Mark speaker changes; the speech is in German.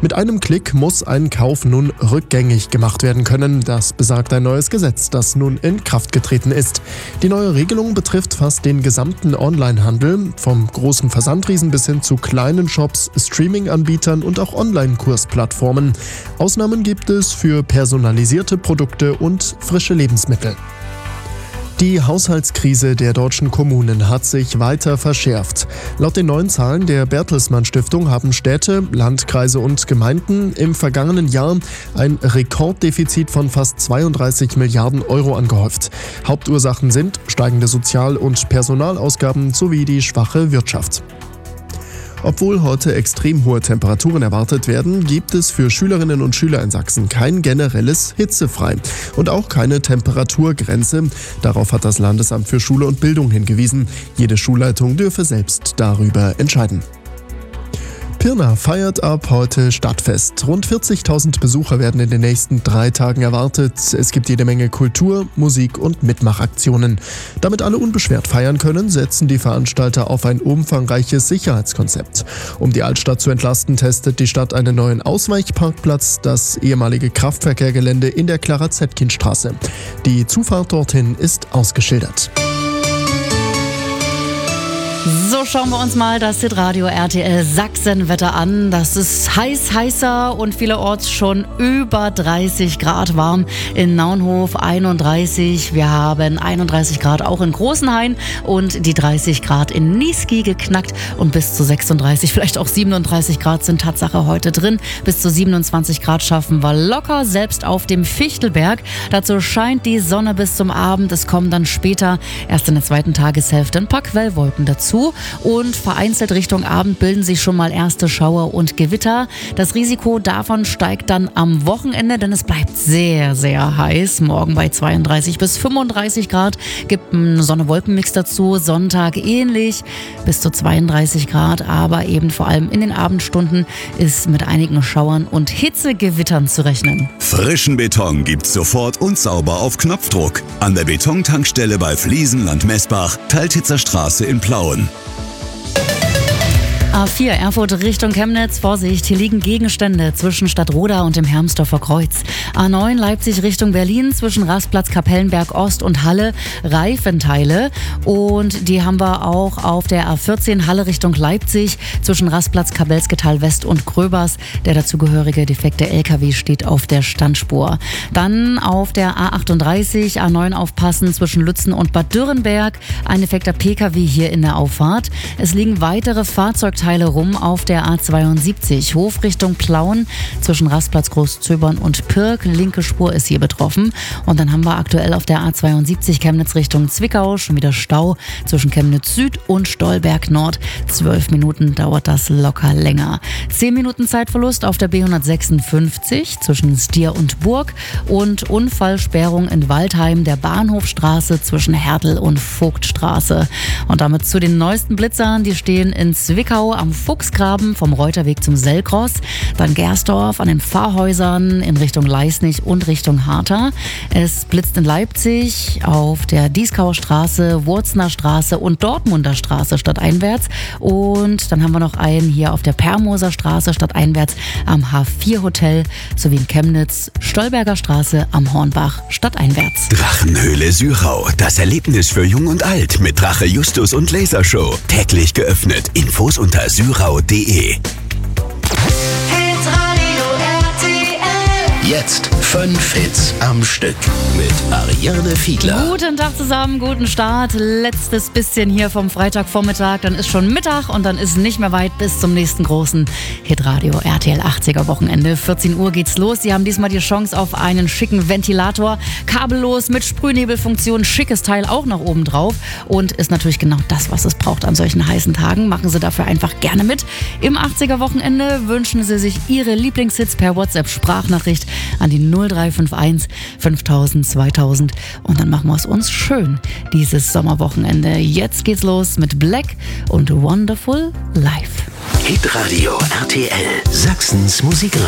Speaker 1: Mit einem Klick muss ein Kauf nun rückgängig gemacht werden können. Das besagt ein neues Gesetz, das nun in Kraft getreten ist. Die neue Regelung betrifft fast den gesamten Onlinehandel, vom großen Versandriesen bis hin zu kleinen Shops, Streaming-Anbietern und auch Online-Kursplattformen. Ausnahmen gibt es für personalisierte Produkte und frische Lebensmittel. Die Haushaltskrise der deutschen Kommunen hat sich weiter verschärft. Laut den neuen Zahlen der Bertelsmann Stiftung haben Städte, Landkreise und Gemeinden im vergangenen Jahr ein Rekorddefizit von fast 32 Milliarden Euro angehäuft. Hauptursachen sind steigende Sozial- und Personalausgaben sowie die schwache Wirtschaft. Obwohl heute extrem hohe Temperaturen erwartet werden, gibt es für Schülerinnen und Schüler in Sachsen kein generelles Hitzefrei und auch keine Temperaturgrenze. Darauf hat das Landesamt für Schule und Bildung hingewiesen. Jede Schulleitung dürfe selbst darüber entscheiden. Pirna feiert ab heute Stadtfest. Rund 40.000 Besucher werden in den nächsten 3 Tagen erwartet. Es gibt jede Menge Kultur, Musik und Mitmachaktionen. Damit alle unbeschwert feiern können, setzen die Veranstalter auf ein umfangreiches Sicherheitskonzept. Um die Altstadt zu entlasten, testet die Stadt einen neuen Ausweichparkplatz, das ehemalige Kraftverkehrgelände in der Clara-Zetkin-Straße. Die Zufahrt dorthin ist ausgeschildert.
Speaker 2: So, schauen wir uns mal das Hitradio RTL Sachsen-Wetter an. Das ist heißer und vielerorts schon über 30 Grad warm. In Naunhof 31. Wir haben 31 Grad auch in Großenhain und die 30 Grad in Niesky geknackt. Und bis zu 36, vielleicht auch 37 Grad sind Tatsache heute drin. Bis zu 27 Grad schaffen wir locker, selbst auf dem Fichtelberg. Dazu scheint die Sonne bis zum Abend. Es kommen dann später, erst in der zweiten Tageshälfte, ein paar Quellwolken dazu. Und vereinzelt Richtung Abend bilden sich schon mal erste Schauer und Gewitter. Das Risiko davon steigt dann am Wochenende, denn es bleibt sehr, sehr heiß. Morgen bei 32 bis 35 Grad, gibt einen Sonne-Wolken-Mix dazu. Sonntag ähnlich, bis zu 32 Grad, aber eben vor allem in den Abendstunden ist mit einigen Schauern und Hitzegewittern zu rechnen.
Speaker 3: Frischen Beton gibt's sofort und sauber auf Knopfdruck. An der Betontankstelle bei Fliesenland Messbach, Teiltitzer Straße in Plauen.
Speaker 2: A4 Erfurt Richtung Chemnitz, Vorsicht, hier liegen Gegenstände zwischen Stadtroda und dem Hermsdorfer Kreuz. A9 Leipzig Richtung Berlin, zwischen Rastplatz Kapellenberg Ost und Halle, Reifenteile. Und die haben wir auch auf der A14 Halle Richtung Leipzig, zwischen Rastplatz Kabelsketal West und Gröbers. Der dazugehörige defekte LKW steht auf der Standspur. Dann auf der A38, A9 aufpassen, zwischen Lützen und Bad Dürrenberg. Ein defekter PKW hier in der Auffahrt. Es liegen weitere Fahrzeugteile rum auf der A72, Hof Richtung Plauen, zwischen Rastplatz Großzöbern und Pirk. Linke Spur ist hier betroffen. Und dann haben wir aktuell auf der A72 Chemnitz Richtung Zwickau schon wieder Stau zwischen Chemnitz Süd und Stolberg Nord. 12 Minuten dauert das locker länger. 10 Minuten Zeitverlust auf der B156 zwischen Stier und Burg und Unfallsperrung in Waldheim der Bahnhofstraße zwischen Hertel und Vogtstraße. Und damit zu den neuesten Blitzern, die stehen in Zwickau am Fuchsgraben vom Reuterweg zum Sellkross, dann Gersdorf an den Pfarrhäusern in Richtung Leisnig und Richtung Harter. Es blitzt in Leipzig auf der Dieskauer Straße, Wurzner Straße und Dortmunder Straße stadteinwärts. Und dann haben wir noch einen hier auf der Permoser Straße stadteinwärts am H4 Hotel sowie in Chemnitz, Stolberger Straße am Hornbach stadteinwärts.
Speaker 3: Drachenhöhle Sürau, das Erlebnis für Jung und Alt mit Drache Justus und Lasershow. Täglich geöffnet. Infos unter syrau.de. Jetzt 5 Hits am Stück mit Ariane Fiedler.
Speaker 2: Guten Tag zusammen, guten Start. Letztes bisschen hier vom Freitagvormittag. Dann ist schon Mittag und dann ist nicht mehr weit bis zum nächsten großen Hitradio RTL 80er Wochenende. 14 Uhr geht's los. Sie haben diesmal die Chance auf einen schicken Ventilator. Kabellos mit Sprühnebelfunktion. Schickes Teil auch noch oben drauf. Und ist natürlich genau das, was es braucht an solchen heißen Tagen. Machen Sie dafür einfach gerne mit. Im 80er Wochenende wünschen Sie sich Ihre Lieblingshits per WhatsApp-Sprachnachricht an die 0351 5000 2000 und dann machen wir es uns schön dieses Sommerwochenende. Jetzt geht's los mit Black und Wonderful Life.
Speaker 4: Hitradio RTL, Sachsens Musik.